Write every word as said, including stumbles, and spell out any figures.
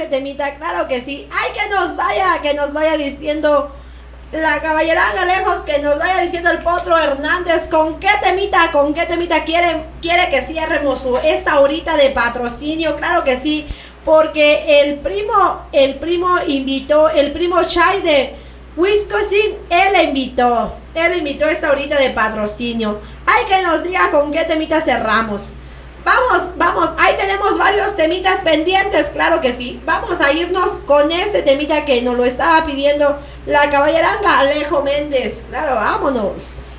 ese temita, claro que sí. Ay, que nos vaya, que nos vaya diciendo la caballeranga lejos, que nos vaya diciendo el Potro Hernández con qué temita, con qué temita quiere, quiere que cierremos su, esta horita de patrocinio, claro que sí, porque el primo, el primo invitó, el primo Chai de Wisconsin, él le invitó, él invitó esta horita de patrocinio. Ay, que nos diga con qué temita cerramos. Vamos, vamos, ahí tenemos varios temitas pendientes, claro que sí. Vamos a irnos con este temita que nos lo estaba pidiendo la caballeranga Alejo Méndez. Claro, vámonos.